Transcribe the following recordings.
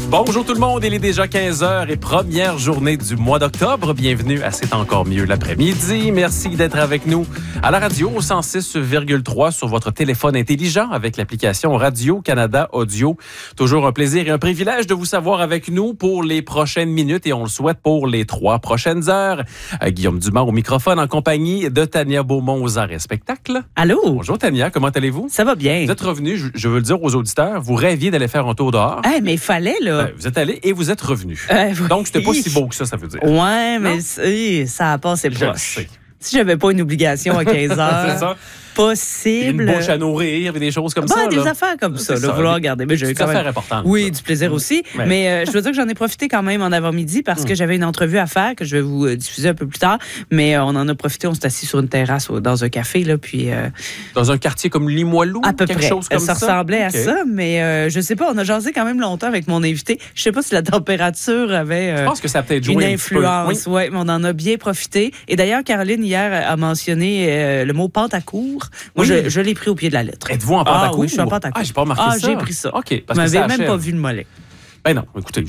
Bonjour tout le monde, il est déjà 15h et première journée du mois d'octobre. Bienvenue à C'est encore mieux l'après-midi. Merci d'être avec nous à la radio au 106,3 sur votre téléphone intelligent avec l'application Radio-Canada Audio. Toujours un plaisir et un privilège de vous savoir avec nous pour les prochaines minutes et on le souhaite pour les 3 prochaines heures. Guillaume Dumas au microphone en compagnie de Tania Beaumont aux arts et spectacles. Allô? Bonjour Tania, comment allez-vous? Ça va bien. Vous êtes revenu, je veux le dire aux auditeurs, vous rêviez d'aller faire un tour dehors. Mais il fallait, là. Vous êtes allé et vous êtes revenu. Oui. Donc, c'était pas si beau que ça veut dire. Ouais, mais ça a passé proche. Si j'avais pas une obligation à 15 heures, c'est ça. Possible. Une bouche à nourrir, des choses comme ça. Des là. affaires comme ça, C'est là, vouloir regarder. Mais j'ai des quand même... affaires importantes. Oui, du plaisir aussi. Mais je veux dire que j'en ai profité quand même en avant-midi parce que j'avais une entrevue à faire que je vais vous diffuser un peu plus tard. Mais on en a profité, on s'est assis sur une terrasse dans un café. Là, puis, dans un quartier comme Limoilou? À peu quelque près. Chose comme ça ressemblait à ça, mais je sais pas, on a jasé quand même longtemps avec mon invité. Je sais pas si la température avait je pense que ça a peut-être joué une un influence. Petit peu. Oui, mais on en a bien profité. Et d'ailleurs, Caroline, hier, a mentionné le mot pente à cours. Moi, je l'ai pris au pied de la lettre. Êtes-vous en pente à cours? Oui, je suis en pente à cours. J'ai pas remarqué ça. J'ai pris ça. OK. Vous m'avez même pas vu le mollet. Ben non, écoutez,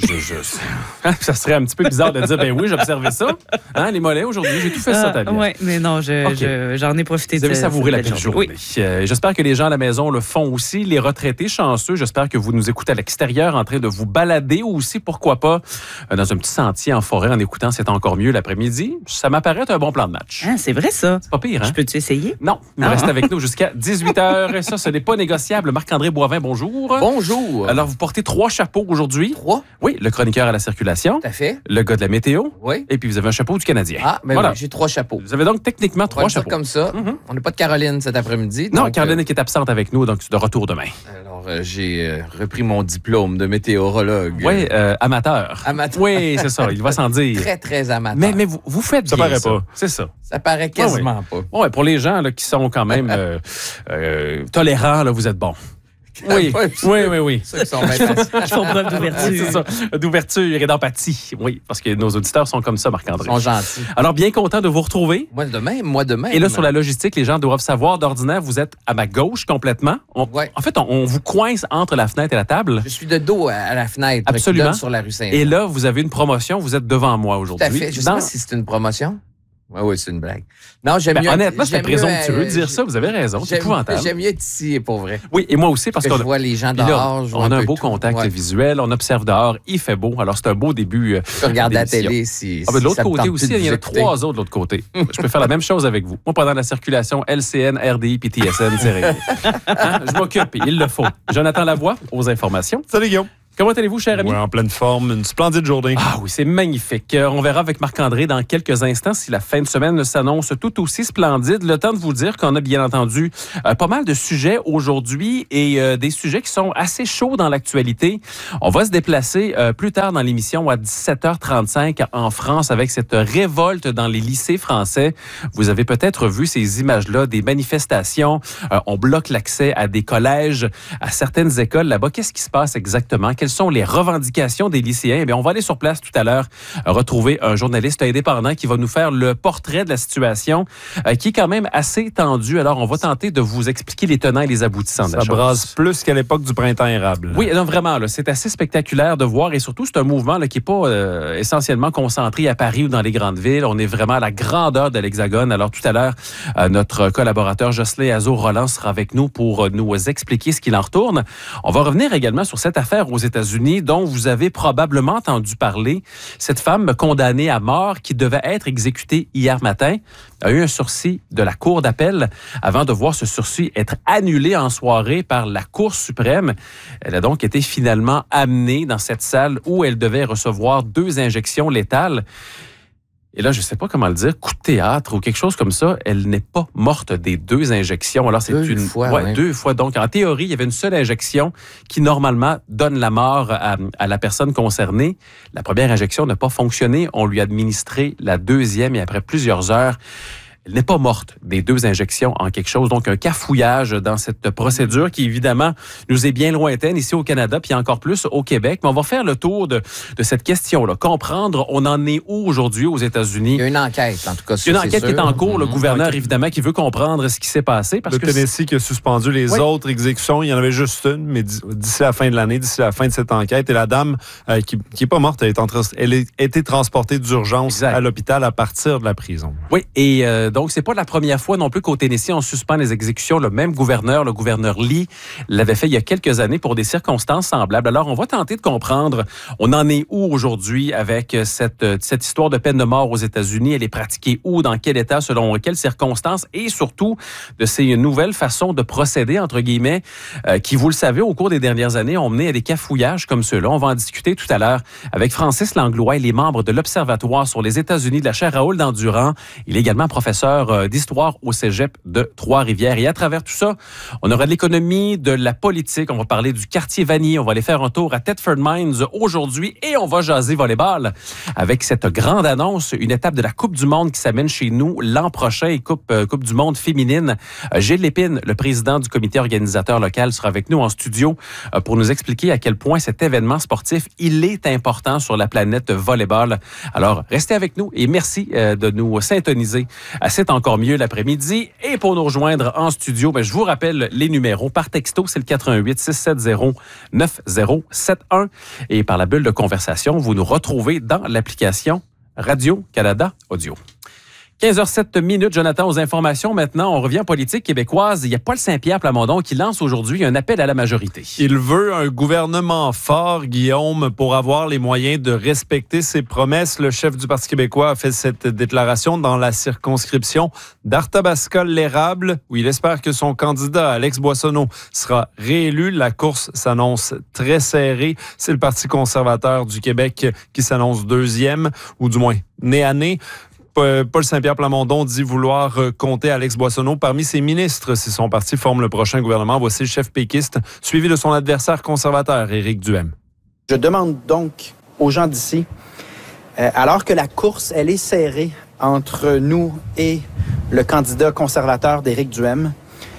ça serait un petit peu bizarre de dire, ben oui, j'observais ça. Hein, les mollets, aujourd'hui, j'ai tout fait ça, Tania. Oui, mais non, j'en ai profité. Vous avez savouré la belle journée. Oui. J'espère que les gens à la maison le font aussi. Les retraités chanceux, j'espère que vous nous écoutez à l'extérieur en train de vous balader ou aussi, pourquoi pas, dans un petit sentier en forêt en écoutant C'est encore mieux l'après-midi. Ça m'apparaît être un bon plan de match. Ah, c'est vrai, ça. C'est pas pire, hein? Je peux-tu essayer? Non, reste avec nous jusqu'à 18h. Et ça, ce n'est pas négociable. Marc-André Boivin, bonjour. Bonjour. Alors, vous portez 3 chapeaux aujourd'hui. 3? Oui, le chroniqueur à la circulation. Tout à fait. Le gars de la météo. Oui. Et puis, vous avez un chapeau du Canadien. Ah, mais voilà. oui, j'ai 3 chapeaux. Vous avez donc techniquement 3 chapeaux. Comme ça. On n'a pas de Caroline cet après-midi. Non, donc, Caroline qui est absente avec nous, donc de retour demain. Alors, j'ai repris mon diplôme de météorologue. Oui, amateur. Amateur. Oui, c'est ça, il va sans dire. Très, très amateur. Mais vous faites ça bien paraît ça. pas. C'est ça. Ça paraît quasiment pas. Oui, pour les gens là, qui sont quand même tolérants, là, vous êtes bons. Oui, oui. Ceux qui sont bien faciles. Ils font preuve d'ouverture. C'est ça, d'ouverture et d'empathie. Oui, parce que nos auditeurs sont comme ça, Marc-André. Ils sont gentils. Alors, bien content de vous retrouver. Moi de même. Et là, sur la logistique, les gens doivent savoir, d'ordinaire, vous êtes à ma gauche complètement. Ouais. En fait, on vous coince entre la fenêtre et la table. Je suis de dos à la fenêtre. Absolument. Qui donne sur la rue Saint-Jean. Et là, vous avez une promotion, vous êtes devant moi aujourd'hui. Tout à fait. Je sais pas si c'est une promotion. Oui, c'est une blague. Non, j'aime mieux. Honnêtement, c'est présomptueux de dire ça. Vous avez raison. C'est épouvantable. J'aime mieux être ici, pour vrai. Oui, et moi aussi, parce que qu'on je vois les gens dehors. Là, on a un beau contact visuel. On observe dehors. Il fait beau. Alors, c'est un beau début. Je peux regarder la télé si. De l'autre côté aussi, il y en a 3 autres de l'autre côté. Je peux faire la même chose avec vous. Moi, pendant la circulation LCN, RDI, puis TSN, c'est réglé. Je m'occupe. Il le faut. Jonathan Lavoie, aux informations. Salut, Guillaume. Comment allez-vous, cher ami? Oui, en pleine forme, une splendide journée. Ah oui, c'est magnifique. On verra avec Marc-André dans quelques instants si la fin de semaine s'annonce tout aussi splendide. Le temps de vous dire qu'on a bien entendu pas mal de sujets aujourd'hui et des sujets qui sont assez chauds dans l'actualité. On va se déplacer plus tard dans l'émission à 17h35 en France avec cette révolte dans les lycées français. Vous avez peut-être vu ces images-là, des manifestations. On bloque l'accès à des collèges, à certaines écoles là-bas. Qu'est-ce qui se passe exactement? Quelles sont les revendications des lycéens? Eh bien, on va aller sur place tout à l'heure retrouver un journaliste indépendant qui va nous faire le portrait de la situation qui est quand même assez tendue. Alors, on va tenter de vous expliquer les tenants et les aboutissants de la chose. Ça brasse plus qu'à l'époque du printemps érable. Oui, non, vraiment, là, c'est assez spectaculaire de voir et surtout, c'est un mouvement là, qui n'est pas essentiellement concentré à Paris ou dans les grandes villes. On est vraiment à la grandeur de l'Hexagone. Alors, tout à l'heure, notre collaborateur Jocelyn Azzo-Roland sera avec nous pour nous expliquer ce qu'il en retourne. On va revenir également sur cette affaire aux États-Unis dont vous avez probablement entendu parler. Cette femme condamnée à mort qui devait être exécutée hier matin a eu un sursis de la Cour d'appel avant de voir ce sursis être annulé en soirée par la Cour suprême. Elle a donc été finalement amenée dans cette salle où elle devait recevoir 2 injections létales. Et là, je ne sais pas comment le dire, coup de théâtre ou quelque chose comme ça, elle n'est pas morte des 2 injections. Alors, c'est 2 fois. Ouais, 2 fois. Donc, en théorie, il y avait une seule injection qui, normalement, donne la mort à la personne concernée. La première injection n'a pas fonctionné. On lui a administré la 2e et après plusieurs heures, Elle n'est pas morte des 2 injections en quelque chose. Donc, un cafouillage dans cette procédure qui, évidemment, nous est bien lointaine ici au Canada, puis encore plus au Québec. Mais on va faire le tour de cette question-là. Comprendre, on en est où aujourd'hui aux États-Unis? Il y a une enquête, en tout cas. Il y a une enquête qui est en cours. Le gouverneur, évidemment, qui veut comprendre ce qui s'est passé. Parce le Tennessee qui a suspendu les autres exécutions. Il y en avait juste une, mais d'ici la fin de l'année, d'ici la fin de cette enquête. Et la dame, qui n'est pas morte, elle a été transportée d'urgence à l'hôpital à partir de la prison. Oui, et donc, c'est pas la première fois non plus qu'au Tennessee, on suspend les exécutions. Le même gouverneur, le gouverneur Lee, l'avait fait il y a quelques années pour des circonstances semblables. Alors, on va tenter de comprendre, on en est où aujourd'hui avec cette histoire de peine de mort aux États-Unis? Elle est pratiquée où? Dans quel état? Selon quelles circonstances? Et surtout, de ces nouvelles façons de procéder, entre guillemets, qui, vous le savez, au cours des dernières années, ont mené à des cafouillages comme ceux-là. On va en discuter tout à l'heure avec Francis Langlois. Il est membre de l'Observatoire sur les États-Unis de la chaire Raoul Dandurand. Il est également professeur d'histoire au Cégep de Trois-Rivières. Et à travers tout ça, on aura de l'économie, de la politique. On va parler du quartier Vanier. On va aller faire un tour à Thetford Mines aujourd'hui et on va jaser volleyball avec cette grande annonce, une étape de la Coupe du monde qui s'amène chez nous l'an prochain, Coupe du monde féminine. Gilles Lépine, le président du comité organisateur local, sera avec nous en studio pour nous expliquer à quel point cet événement sportif, il est important sur la planète volleyball. Alors, restez avec nous et merci de nous syntoniser. C'est encore mieux l'après-midi. Et pour nous rejoindre en studio, je vous rappelle les numéros. Par texto, c'est le 88-670-9071. Et par la bulle de conversation, vous nous retrouvez dans l'application Radio-Canada Audio. 15h07, Jonathan, aux informations. Maintenant, on revient en politique québécoise. Il y a Paul Saint-Pierre Plamondon qui lance aujourd'hui un appel à la majorité. Il veut un gouvernement fort, Guillaume, pour avoir les moyens de respecter ses promesses. Le chef du Parti québécois a fait cette déclaration dans la circonscription d'Arthabasca-l'Érable, où il espère que son candidat, Alex Boissonneau, sera réélu. La course s'annonce très serrée. C'est le Parti conservateur du Québec qui s'annonce deuxième, ou du moins nez à nez. Paul Saint-Pierre Plamondon dit vouloir compter Alex Boissonneau parmi ses ministres si son parti forme le prochain gouvernement. Voici le chef péquiste, suivi de son adversaire conservateur, Éric Duhem. Je demande donc aux gens d'ici, alors que la course, elle est serrée entre nous et le candidat conservateur d'Éric Duhem,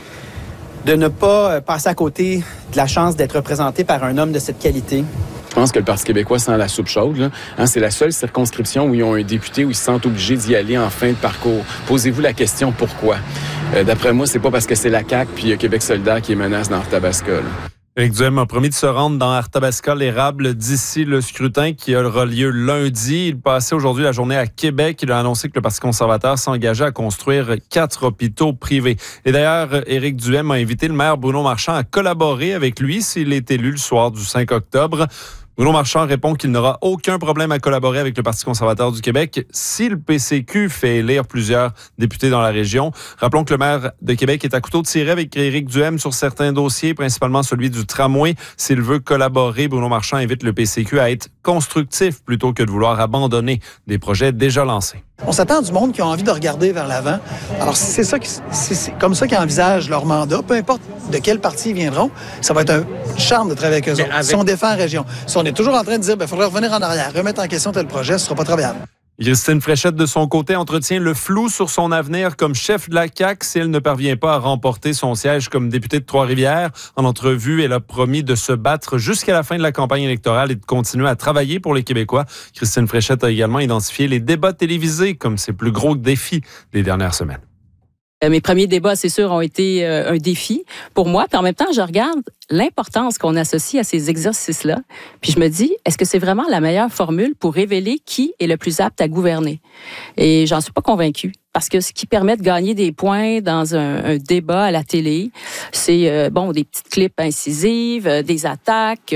de ne pas passer à côté de la chance d'être représenté par un homme de cette qualité. Je pense que le Parti québécois sent la soupe chaude. Là. C'est la seule circonscription où ils ont un député où ils se sentent obligés d'y aller en fin de parcours. Posez-vous la question pourquoi. D'après moi, c'est pas parce que c'est la CAQ puis Québec solidaire qui est menace dans Arthabasca. Éric Duhem a promis de se rendre dans Arthabasca-l'Érable d'ici le scrutin qui aura lieu lundi. Il passait aujourd'hui la journée à Québec. Il a annoncé que le Parti conservateur s'engageait à construire 4 hôpitaux privés. Et d'ailleurs, Éric Duhem a invité le maire Bruno Marchand à collaborer avec lui s'il est élu le soir du 5 octobre. Bruno Marchand répond qu'il n'aura aucun problème à collaborer avec le Parti conservateur du Québec si le PCQ fait élire plusieurs députés dans la région. Rappelons que le maire de Québec est à couteau tiré avec Éric Duhem sur certains dossiers, principalement celui du tramway. S'il veut collaborer, Bruno Marchand invite le PCQ à être constructif plutôt que de vouloir abandonner des projets déjà lancés. On s'attend à du monde qui a envie de regarder vers l'avant. Alors, si c'est comme ça qu'ils envisagent leur mandat, peu importe de quel parti ils viendront, ça va être un charme de travailler avec eux autres. Si on défend la région, si on est toujours en train de dire, il faudrait revenir en arrière, remettre en question tel projet, ce ne sera pas travaillable. Christine Fréchette, de son côté, entretient le flou sur son avenir comme chef de la CAQ si elle ne parvient pas à remporter son siège comme députée de Trois-Rivières. En entrevue, elle a promis de se battre jusqu'à la fin de la campagne électorale et de continuer à travailler pour les Québécois. Christine Fréchette a également identifié les débats télévisés comme ses plus gros défis des dernières semaines. Mes premiers débats, c'est sûr, ont été un défi pour moi. Puis en même temps, je regarde l'importance qu'on associe à ces exercices-là. Puis je me dis, est-ce que c'est vraiment la meilleure formule pour révéler qui est le plus apte à gouverner? Et j'en suis pas convaincue. Parce que ce qui permet de gagner des points dans un débat à la télé, c'est des petites clips incisives, des attaques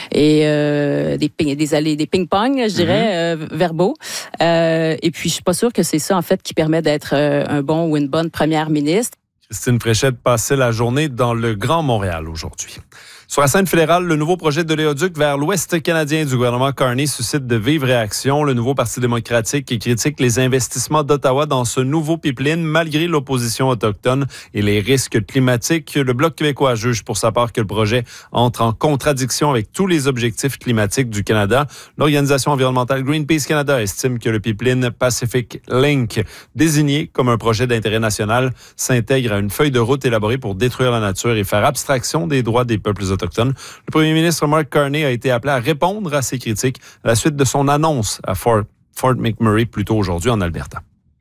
et des ping-pong, je dirais, verbaux. Et puis, je suis pas sûre que c'est ça, en fait, qui permet d'être un bon ou une bonne première ministre. Christine Fréchette passait la journée dans le Grand Montréal aujourd'hui. Sur la scène fédérale, le nouveau projet d'oléoduc vers l'ouest canadien du gouvernement Carney suscite de vives réactions. Le nouveau Parti démocratique critique les investissements d'Ottawa dans ce nouveau pipeline malgré l'opposition autochtone et les risques climatiques. Le Bloc québécois juge pour sa part que le projet entre en contradiction avec tous les objectifs climatiques du Canada. L'organisation environnementale Greenpeace Canada estime que le pipeline Pacific Link, désigné comme un projet d'intérêt national, s'intègre à une feuille de route élaborée pour détruire la nature et faire abstraction des droits des peuples autochtones. Le premier ministre Mark Carney a été appelé à répondre à ces critiques à la suite de son annonce à Fort McMurray plus tôt aujourd'hui en Alberta.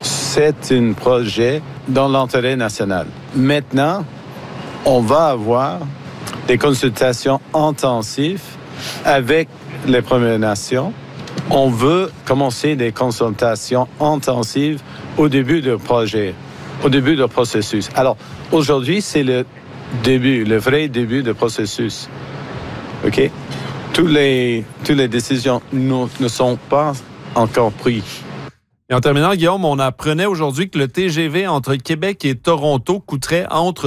C'est un projet dans l'intérêt national. Maintenant, on va avoir des consultations intensives avec les Premières Nations. On veut commencer des consultations intensives au début du projet, au début du processus. Alors, aujourd'hui, c'est le début, le vrai début du processus. OK? Toutes les décisions ne sont pas encore prises. Et en terminant, Guillaume, on apprenait aujourd'hui que le TGV entre Québec et Toronto coûterait entre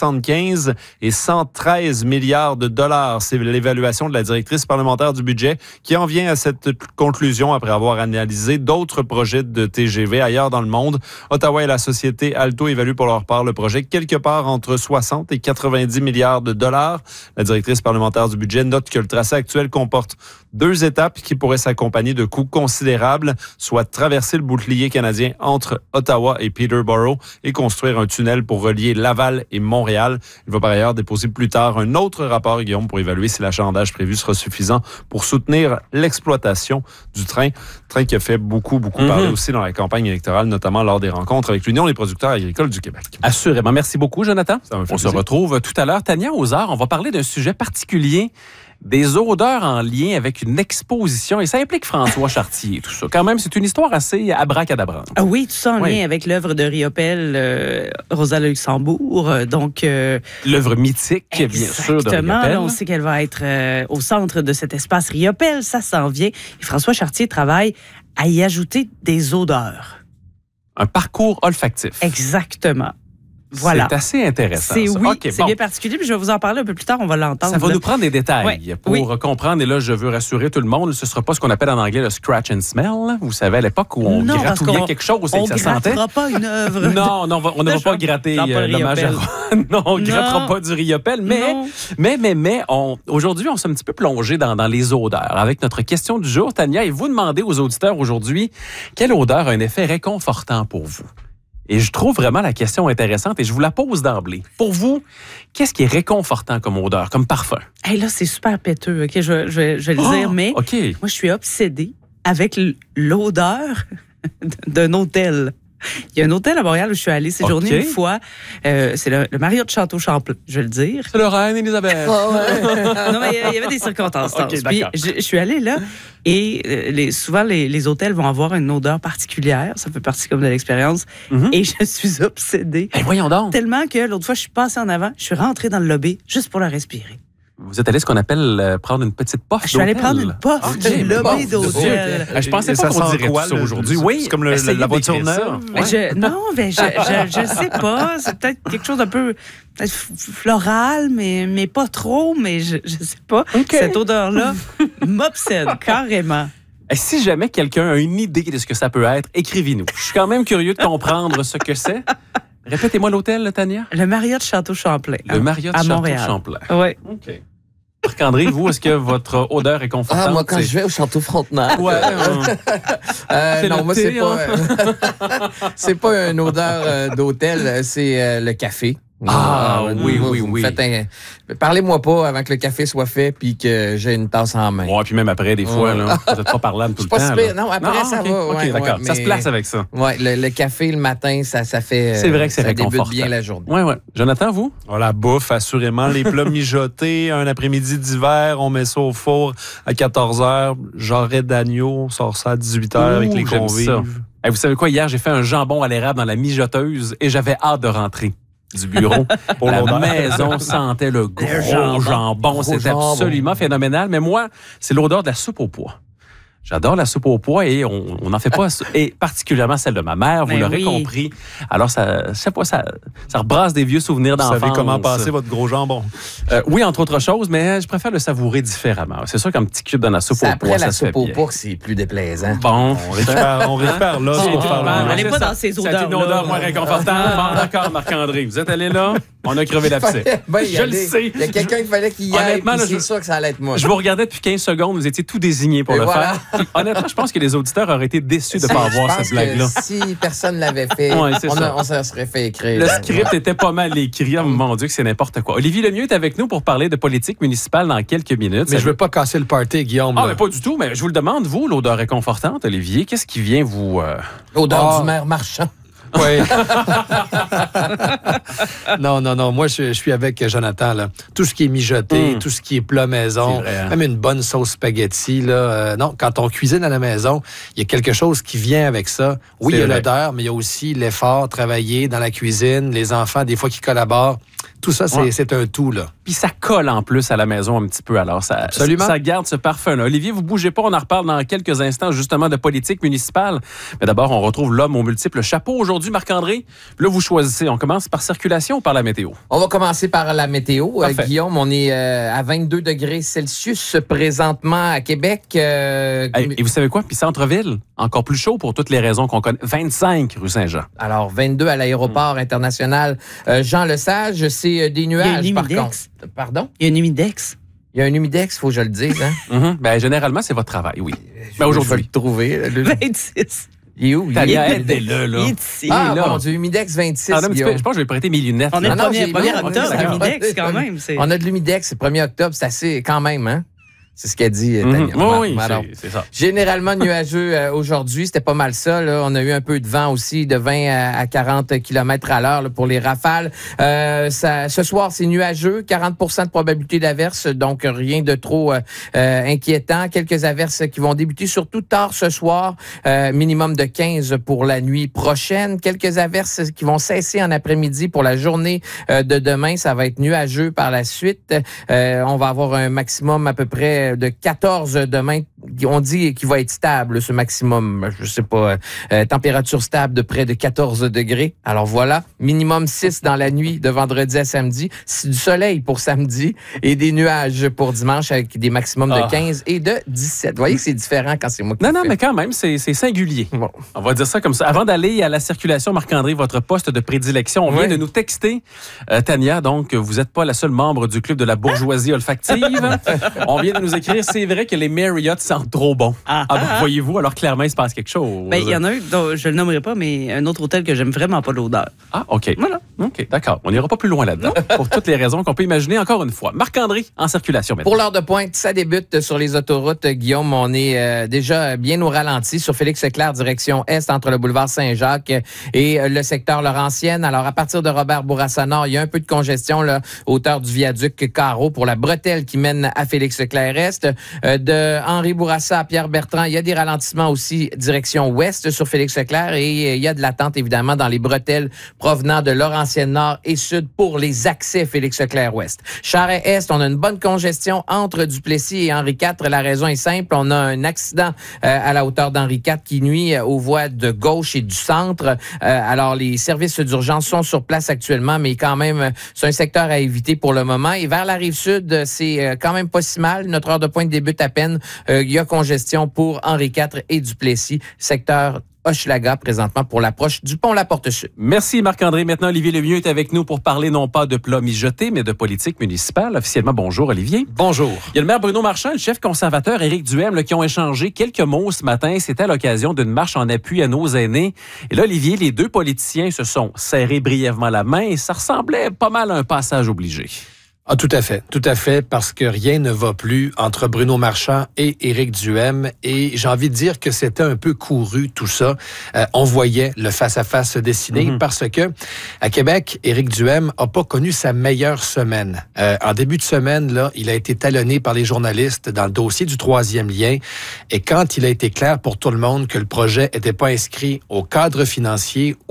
75 et 113 milliards de dollars. C'est l'évaluation de la directrice parlementaire du budget qui en vient à cette conclusion après avoir analysé d'autres projets de TGV ailleurs dans le monde. Ottawa et la société Alto évaluent pour leur part le projet quelque part entre 60 et 90 milliards de dollars. La directrice parlementaire du budget note que le tracé actuel comporte 2 étapes qui pourraient s'accompagner de coûts considérables, soit traverser le bouclier canadien entre Ottawa et Peterborough et construire un tunnel pour relier Laval et Montréal. Il va par ailleurs déposer plus tard un autre rapport, Guillaume, pour évaluer si l'achalandage prévu sera suffisant pour soutenir l'exploitation du train. Train qui a fait beaucoup parler aussi dans la campagne électorale, notamment lors des rencontres avec l'Union des producteurs agricoles du Québec. Assurément. Merci beaucoup, Jonathan. On se retrouve tout à l'heure. Tania, aux heures, on va parler d'un sujet particulier, des odeurs en lien avec une exposition. Et ça implique François Chartier, tout ça. Quand même, c'est une histoire assez abracadabrante. Ah oui, tout ça en lien avec l'œuvre de Riopelle, Rosa Luxembourg. Donc, l'œuvre mythique, bien sûr, de Riopelle. Exactement. On sait qu'elle va être au centre de cet espace Riopelle. Ça s'en vient. Et François Chartier travaille à y ajouter des odeurs. Un parcours olfactif. Exactement. Voilà. C'est assez intéressant. C'est bien particulier, puis je vais vous en parler un peu plus tard, on va l'entendre. Ça va nous prendre des détails pour comprendre, et là, je veux rassurer tout le monde, ce ne sera pas ce qu'on appelle en anglais le scratch and smell. Vous savez, à l'époque où on gratouillait quelque chose et que ça sentait. On ne grattera pas une œuvre. Non, on ne va pas gratter l'hommage à... Non, on ne grattera pas du Riopelle, mais aujourd'hui, on s'est un petit peu plongé dans les odeurs. Avec notre question du jour, Tania, et vous demandez aux auditeurs aujourd'hui, quelle odeur a un effet réconfortant pour vous? Et je trouve vraiment la question intéressante et je vous la pose d'emblée. Pour vous, qu'est-ce qui est réconfortant comme odeur, comme parfum? Hey, là, c'est super péteux, OK? Je vais le dire, mais moi, je suis obsédée avec l'odeur d'un hôtel. Il y a un hôtel à Montréal où je suis allée séjourner une fois. C'est le Marriott Château-Champlain, je vais le dire. C'est le Reine-Élisabeth. Non, mais il y avait des circonstances. Puis, je suis allée là et souvent, les hôtels vont avoir une odeur particulière. Ça fait partie comme de l'expérience. Et je suis obsédée. Voyons donc. Tellement que l'autre fois, je suis passée en avant, je suis rentrée dans le lobby juste pour la respirer. Vous êtes allé ce qu'on appelle prendre une petite puff d'hôtel. Je suis allée prendre une puff du lobby d'hôtel. Je pensais pas qu'on dirait ça aujourd'hui. Oui, c'est comme la voiture neuve. Non, mais je sais pas. C'est peut-être quelque chose d'un peu floral, mais pas trop. Mais je sais pas. Cette odeur-là m'obsède carrément. Et si jamais quelqu'un a une idée de ce que ça peut être, écrivez-nous. Je suis quand même curieux de comprendre ce que c'est. Répétez-moi l'hôtel, Tania. Le Marriott Château-Champlain. Le Marriott Château-Champlain. Oui. OK. Marc-André, vous, est-ce que votre odeur est confortable? Moi, quand je vais au Château Frontenac. Ouais. Non, moi, c'est pas une odeur d'hôtel, c'est le café. Oui. Parlez-moi pas avant que le café soit fait puis que j'ai une tasse en main. Puis même après, des fois, là, vous n'êtes pas parlable tout le temps. Non, après, ça va. OK, d'accord. Ça se place avec ça. Oui, le café le matin, ça fait... C'est vrai que c'est réconfortant. Ça débute bien la journée. Oui. Jonathan, vous? La bouffe, assurément. Les plats mijotés, un après-midi d'hiver, on met ça au four à 14h. Jarret d'agneau, on sort ça à 18h avec les convives. Vous savez quoi? Hier, j'ai fait un jambon à l'érable dans la mijoteuse et j'avais hâte de rentrer du bureau. Pour la maison sentait le gros jambon. C'était absolument phénoménal. Mais moi, c'est l'odeur de la soupe au pois. J'adore la soupe aux pois et on n'en fait pas, et particulièrement celle de ma mère, vous l'aurez compris. Alors, ça, je sais pas, ça rebrasse des vieux souvenirs d'enfance. Vous savez comment passer votre gros jambon? Oui, entre autres choses, mais je préfère le savourer différemment. C'est sûr qu'un petit cube dans la soupe aux pois, ça se fait bien. Après la soupe aux pois, c'est plus déplaisant. Bon. On récupère là. Elle n'est pas dans ces odeurs-là. C'est une odeur moins réconfortante. Bon, d'accord, Marc-André. Vous êtes allé là? On a crevé l'abcès. Je le sais. Il y a quelqu'un qui fallait qu'il y aille, puis c'est sûr que ça allait être moi. Je vous regardais depuis 15 secondes, vous étiez tout désigné pour le faire. Honnêtement, je pense que les auditeurs auraient été déçus de ne pas avoir cette blague-là. Si personne ne l'avait fait, on se serait fait écrire. Le script était pas mal écrit. Oh, mon Dieu, que c'est n'importe quoi. Olivier Lemieux est avec nous pour parler de politique municipale dans quelques minutes. Mais je veux pas casser le party, Guillaume. Ah, mais pas du tout. Mais je vous le demande, vous, l'odeur réconfortante, Olivier, qu'est-ce qui vient vous... L'odeur du maire Marchand. Oui. Non. Moi, je suis avec Jonathan. Là. Tout ce qui est mijoté, tout ce qui est plat maison, même une bonne sauce spaghetti. Là, non, quand on cuisine à la maison, il y a quelque chose qui vient avec ça. Oui, il y a l'odeur, mais il y a aussi l'effort, travailler dans la cuisine, les enfants, des fois, qui collaborent. Tout ça, c'est un tout, là. Puis ça colle en plus à la maison un petit peu. Alors, ça garde ce parfum-là. Olivier, vous bougez pas. On en reparle dans quelques instants, justement, de politique municipale. Mais d'abord, on retrouve l'homme aux multiples chapeaux aujourd'hui, Marc-André. Là, vous choisissez. On commence par circulation ou par la météo? On va commencer par la météo. Guillaume, on est à 22 degrés Celsius présentement à Québec. Et vous savez quoi? Puis centre-ville, encore plus chaud pour toutes les raisons qu'on connaît. 25 rue Saint-Jean. Alors, 22 à l'aéroport international Jean-Lesage. C'est des nuages, par contre. Pardon? Il y a un humidex. Il y a un humidex, il faut que je le dise. Hein? Ben, généralement, c'est votre travail, oui. Mais aujourd'hui, je vais le trouver. 26. Il est où? Il est là. Il est ici. Mon Dieu, humidex 26. Je pense que je vais prêter mes lunettes. On est le 1er octobre, l'humidex, quand même. On a de l'humidex, c'est 1er octobre, c'est assez, quand même, hein? C'est ce qu'a dit Tania. Oui, c'est ça. Généralement nuageux aujourd'hui, c'était pas mal ça. Là. On a eu un peu de vent aussi, de 20 à 40 km à l'heure pour les rafales. Ce soir, c'est nuageux, 40 de probabilité d'averse, donc rien de trop inquiétant. Quelques averses qui vont débuter surtout tard ce soir, minimum de 15 pour la nuit prochaine. Quelques averses qui vont cesser en après-midi pour la journée de demain. Ça va être nuageux par la suite. On va avoir un maximum à peu près de 14 demain. On dit qu'il va être stable, ce maximum. Je sais pas. Température stable de près de 14 degrés. Alors voilà. Minimum 6 dans la nuit de vendredi à samedi. C'est du soleil pour samedi et des nuages pour dimanche avec des maximums de 15 et de 17. Vous voyez que c'est différent quand c'est moi qui Non, mais quand même, c'est singulier. Bon. On va dire ça comme ça. Avant d'aller à la circulation, Marc-André, votre poste de prédilection, on vient de nous texter. Tania, donc, vous n'êtes pas la seule membre du club de la bourgeoisie olfactive. On vient de nous écrire, c'est vrai que les Marriott sentent trop bon. Voyez-vous, alors clairement, il se passe quelque chose. Il y en a un, dont je ne le nommerai pas, mais un autre hôtel que j'aime vraiment pas l'odeur. Ah, OK. Voilà. OK, d'accord. On n'ira pas plus loin là-dedans. Pour toutes les raisons qu'on peut imaginer, encore une fois. Marc-André, en circulation maintenant. Pour l'heure de pointe, ça débute sur les autoroutes. Guillaume, on est déjà bien au ralenti sur Félix-Leclerc, direction Est, entre le boulevard Saint-Jacques et le secteur Laurentienne. Alors, à partir de Robert-Bourassa-Nord, il y a un peu de congestion, là, hauteur du viaduc Carreau pour la bretelle qui mène à Félix-Leclerc-Est. De Henri-Bourassa à Pierre-Bertrand, il y a des ralentissements aussi direction Ouest sur Félix-Leclerc et il y a de l'attente, évidemment, dans les bretelles provenant de Laurentienne-Nord et Sud pour les accès Félix-Leclerc-Ouest. Charest-Est, on a une bonne congestion entre Duplessis et Henri IV. La raison est simple, on a un accident à la hauteur d'Henri IV qui nuit aux voies de gauche et du centre. Alors, les services d'urgence sont sur place actuellement, mais quand même, c'est un secteur à éviter pour le moment. Et vers la Rive-Sud, c'est quand même pas si mal. Notre heure de pointe débute à peine. Il y a congestion pour Henri IV et Duplessis, secteur Hochelaga, présentement, pour l'approche du pont La Porte-Sud. Merci, Marc-André. Maintenant, Olivier Lemieux est avec nous pour parler non pas de plats mijotés, mais de politique municipale. Officiellement, bonjour, Olivier. Bonjour. Il y a le maire Bruno Marchand et le chef conservateur Éric Duhem qui ont échangé quelques mots ce matin. C'était à l'occasion d'une marche en appui à nos aînés. Et là, Olivier, les deux politiciens se sont serrés brièvement la main et ça ressemblait pas mal à un passage obligé. Ah, tout à fait, parce que rien ne va plus entre Bruno Marchand et Éric Duhem, et j'ai envie de dire que c'était un peu couru tout ça. On voyait le face-à-face se dessiner parce que à Québec, Éric Duhem a pas connu sa meilleure semaine. En début de semaine, là, il a été talonné par les journalistes dans le dossier du troisième lien, et quand il a été clair pour tout le monde que le projet était pas inscrit au cadre financier ou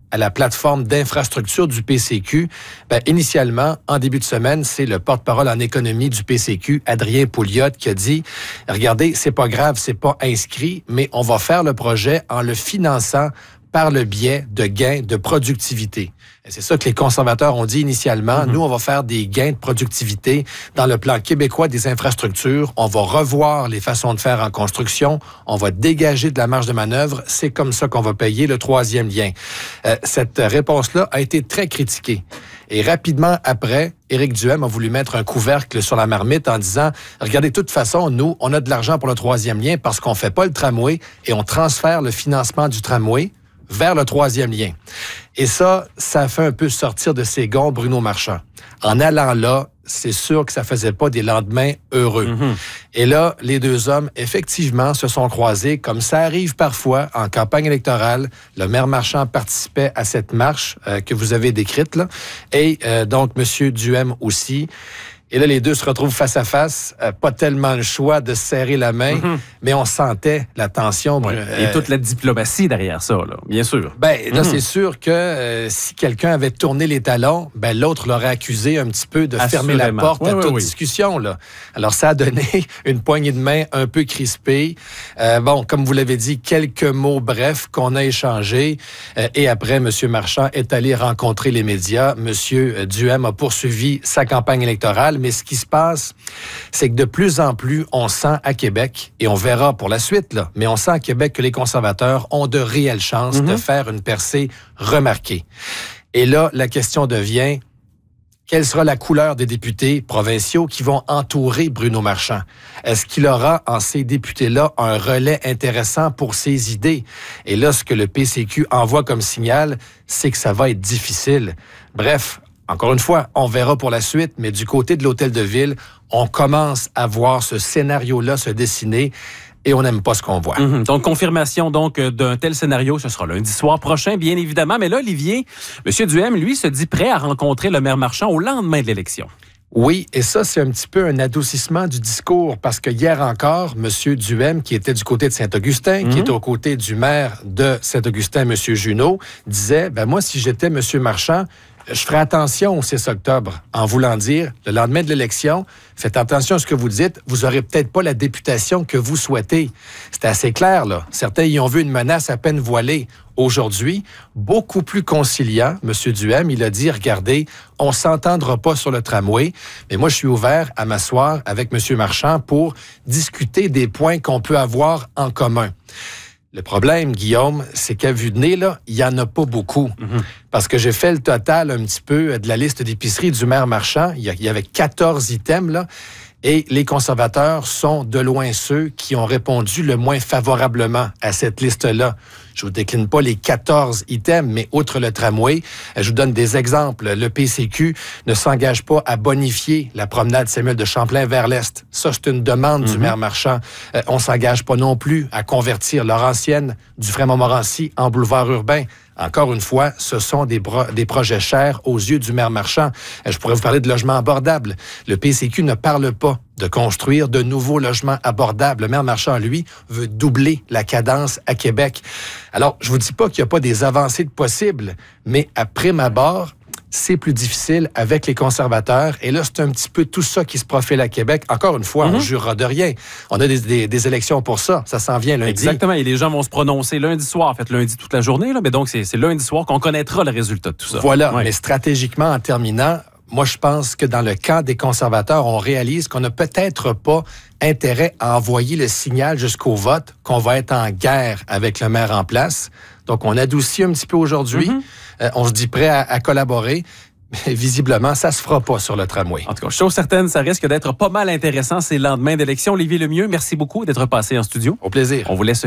à la plateforme d'infrastructure du PCQ, initialement, en début de semaine, c'est le porte-parole en économie du PCQ, Adrien Pouliot, qui a dit, regardez, c'est pas grave, c'est pas inscrit, mais on va faire le projet en le finançant par le biais de gains de productivité. Et c'est ça que les conservateurs ont dit initialement. Nous, on va faire des gains de productivité dans le plan québécois des infrastructures. On va revoir les façons de faire en construction. On va dégager de la marge de manœuvre. C'est comme ça qu'on va payer le troisième lien. Cette réponse-là a été très critiquée. Et rapidement après, Éric Duhem a voulu mettre un couvercle sur la marmite en disant, regardez, de toute façon, nous, on a de l'argent pour le troisième lien parce qu'on fait pas le tramway et on transfère le financement du tramway vers le troisième lien. Et ça fait un peu sortir de ses gonds Bruno Marchand. En allant là, c'est sûr que ça faisait pas des lendemains heureux. Et là, les deux hommes, effectivement, se sont croisés, comme ça arrive parfois en campagne électorale. Le maire Marchand participait à cette marche que vous avez décrite, là. Et donc, M. Duhem aussi. Et là, les deux se retrouvent face à face. Pas tellement le choix de se serrer la main, mais on sentait la tension. Et toute la diplomatie derrière ça, là, bien sûr. Là, c'est sûr que si quelqu'un avait tourné les talons, l'autre l'aurait accusé un petit peu de fermer la porte à toute discussion. Là. Alors, ça a donné une poignée de main un peu crispée. Comme vous l'avez dit, quelques mots brefs qu'on a échangés. Et après, M. Marchand est allé rencontrer les médias. M. Duhem a poursuivi sa campagne électorale. Mais ce qui se passe, c'est que de plus en plus, on sent à Québec, et on verra pour la suite, là, mais on sent à Québec que les conservateurs ont de réelles chances de faire une percée remarquée. Et là, la question devient, quelle sera la couleur des députés provinciaux qui vont entourer Bruno Marchand? Est-ce qu'il aura en ces députés-là un relais intéressant pour ses idées? Et là, ce que le PCQ envoie comme signal, c'est que ça va être difficile. Bref, encore une fois, on verra pour la suite, mais du côté de l'Hôtel de Ville, on commence à voir ce scénario-là se dessiner et on n'aime pas ce qu'on voit. Donc, confirmation d'un tel scénario, ce sera lundi soir prochain, bien évidemment. Mais là, Olivier, M. Duhem, lui, se dit prêt à rencontrer le maire Marchand au lendemain de l'élection. Oui, et ça, c'est un petit peu un adoucissement du discours, parce que hier encore, M. Duhem, qui était du côté de Saint-Augustin, qui est aux côtés du maire de Saint-Augustin, M. Junot, disait, moi, si j'étais M. Marchand, je ferai attention au 6 octobre, en voulant dire, le lendemain de l'élection, faites attention à ce que vous dites, vous aurez peut-être pas la députation que vous souhaitez. C'était assez clair, là. Certains y ont vu une menace à peine voilée. Aujourd'hui, beaucoup plus conciliant, M. Duhem, il a dit, regardez, on s'entendra pas sur le tramway, mais moi, je suis ouvert à m'asseoir avec M. Marchand pour discuter des points qu'on peut avoir en commun. Le problème, Guillaume, c'est qu'à vue de nez, là, il n'y en a pas beaucoup. Parce que j'ai fait le total un petit peu de la liste d'épicerie du maire Marchand. Il y avait 14 items, là. Et les conservateurs sont de loin ceux qui ont répondu le moins favorablement à cette liste-là. Je vous décline pas les 14 items, mais outre le tramway, je vous donne des exemples. Le PCQ ne s'engage pas à bonifier la promenade Samuel de Champlain vers l'Est. Ça, c'est une demande du maire Marchand. On s'engage pas non plus à convertir Laurentienne du Fremont-Montmorency en boulevard urbain. Encore une fois, ce sont des projets chers aux yeux du maire Marchand. Je pourrais vous parler de logements abordables. Le PCQ ne parle pas de construire de nouveaux logements abordables. Le maire Marchand, lui, veut doubler la cadence à Québec. Alors, je vous dis pas qu'il n'y a pas des avancées de possibles, mais à prime abord, c'est plus difficile avec les conservateurs. Et là, c'est un petit peu tout ça qui se profile à Québec. Encore une fois, on jurera de rien. On a des élections pour ça. Ça s'en vient lundi. Exactement. Et les gens vont se prononcer lundi soir. En fait, lundi toute la journée. Là. Mais donc, c'est lundi soir qu'on connaîtra le résultat de tout ça. Voilà. Mais stratégiquement, en terminant, moi, je pense que dans le camp des conservateurs, on réalise qu'on n'a peut-être pas intérêt à envoyer le signal jusqu'au vote qu'on va être en guerre avec le maire en place. Donc, on adoucit un petit peu aujourd'hui. On se dit prêt à collaborer. Mais visiblement, ça se fera pas sur le tramway. En tout cas, chose certaine, ça risque d'être pas mal intéressant ces lendemains d'élection. Olivier Lemieux, merci beaucoup d'être passé en studio. Au plaisir. On vous laisse